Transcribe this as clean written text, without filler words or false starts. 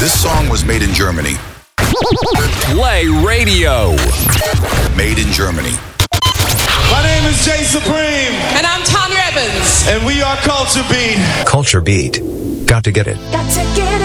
This song was made in Germany. Play Radio. Made in Germany. My name is Jay Supreme. And I'm Tanya Evans. And we are Culture Beat. Culture Beat. Got to get it. Got to get it.